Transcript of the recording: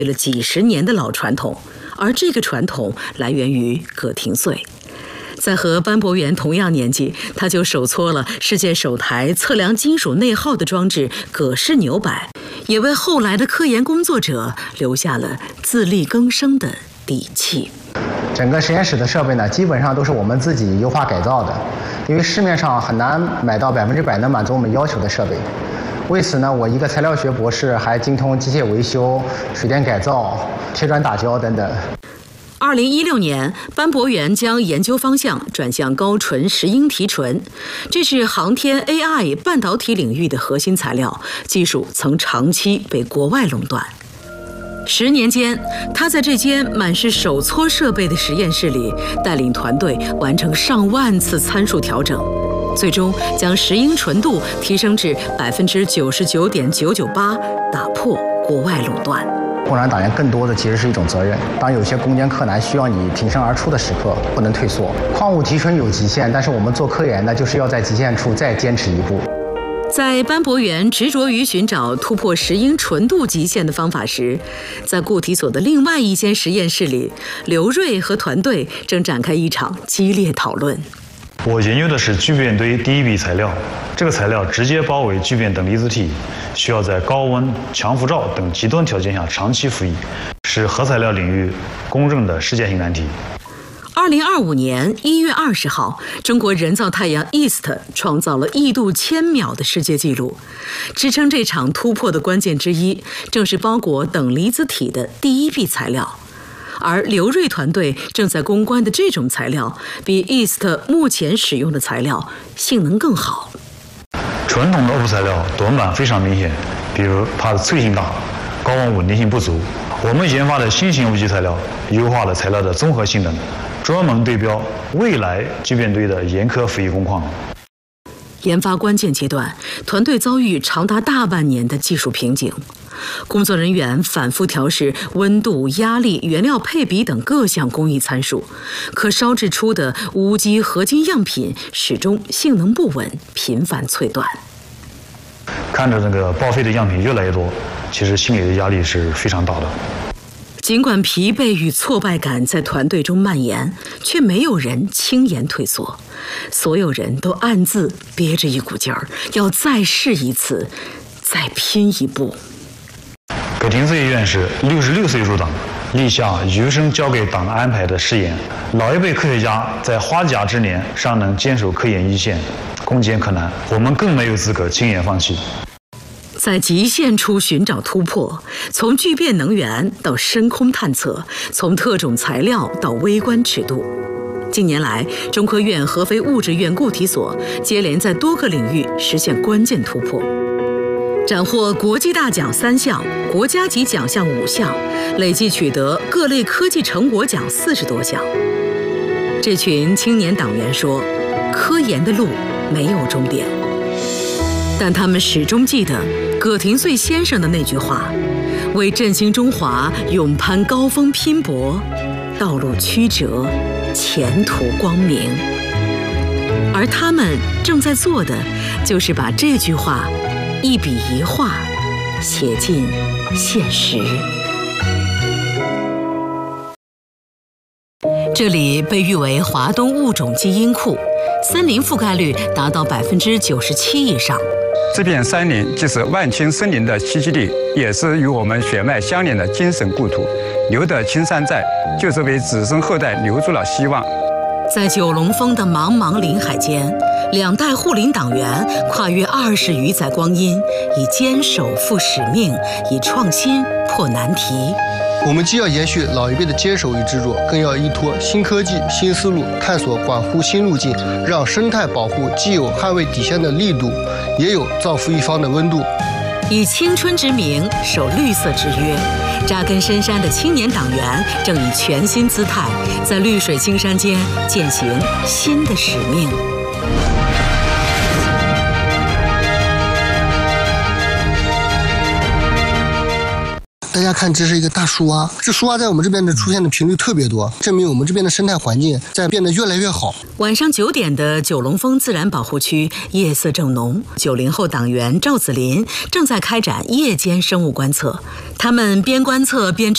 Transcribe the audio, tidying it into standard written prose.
了几十年的老传统，而这个传统来源于葛廷穗。在和班伯元同样年纪，他就手搓了世界首台测量金属内耗的装置葛氏纽摆，也为后来的科研工作者留下了自力更生的底气。 整个实验室的设备呢，基本上都是我们自己优化改造的，因为市面上很难买到100%能满足我们要求的设备。为此呢，我一个材料学博士还精通机械维修、水电改造、贴砖打胶等等。 2016年，班伯元将研究方向转向高纯石英提纯，这是航天 AI 半导体领域的核心材料，技术曾长期被国外垄断。10年间，他在这间满是手搓设备的实验室里，带领团队完成上万次参数调整，最终将石英纯度提升至99.998%，打破国外垄断。 共产党员更多的其实是一种责任，当有些攻坚克难需要你挺身而出的时刻，不能退缩。矿物提纯有极限，但是我们做科研的就是要在极限处再坚持一步。 在班伯元执着于寻找突破石英纯度极限的方法时，在固体所的另外一间实验室里，刘瑞和团队正展开一场激烈讨论。 我研究的是聚变堆第一笔材料，这个材料直接包围聚变等离子体，需要在高温、强辐照等极端条件下长期服役，是核材料领域公认的世界性难题。 2025年1月20号，中国人造太阳 EAST 创造了1度1000秒的世界纪录。支撑这场突破的关键之一，正是包裹等离子体的第一批材料。而刘瑞团队正在攻关的这种材料，比 EAST 目前使用的材料性能更好。 传统的 OPU 材料短板非常明显，比如它的脆性大，高温稳定性不足。我们研发的新型 OPU 材料，优化了材料的综合性能，专门对标未来聚变堆的严苛服役工况。 研发关键阶段，团队遭遇长达大半年的技术瓶颈。工作人员反复调试温度、压力、原料配比等各项工艺参数，可烧制出的无机合金样品始终性能不稳，频繁淬断。 看着那个报废的样品越来越多，其实心里的压力是非常大的。 尽管疲惫与挫败感在团队中蔓延，却没有人轻言退缩，所有人都暗自憋着一股劲儿，要再试一次，再拼一步。 葛廷穗院士66岁入党，立下余生交给党安排的誓言。老一辈科学家在花甲之年尚能坚守科研一线，攻坚克难，我们更没有资格轻言放弃。 在极限处寻找突破，从聚变能源到深空探测，从特种材料到微观尺度。近年来，中科院合肥物质院固体所接连在多个领域实现关键突破，斩获国际大奖3项，国家级奖项5项，累计取得各类科技成果奖40多项。这群青年党员说，科研的路没有终点，但他们始终记得葛廷穗先生的那句话：为振兴中华勇攀高峰拼搏，道路曲折，前途光明。而他们正在做的，就是把这句话一笔一画写进现实。这里被誉为华东物种基因库，森林覆盖率达到97%以上。 这片山林既是万顷森林的栖息地，也是与我们血脉相连的精神故土。留得青山在，就是为子孙后代留住了希望。 在九龙峰的茫茫林海间，2代护林党员跨越20余载光阴，以坚守负使命，以创新破难题。 我们既要延续老一辈的坚守与执着，更要依托新科技、新思路，探索管护新路径，让生态保护既有捍卫底线的力度，也有造福一方的温度。 以青春之名守绿色之约，扎根深山的青年党员正以全新姿态，在绿水青山间践行新的使命。 大家看，这是一个大树蛙，这树蛙在我们这边的出现的频率特别多，证明我们这边的生态环境在变得越来越好。 晚上9点的九龙峰自然保护区夜色正浓，90后党员赵子林正在开展夜间生物观测，他们边观测边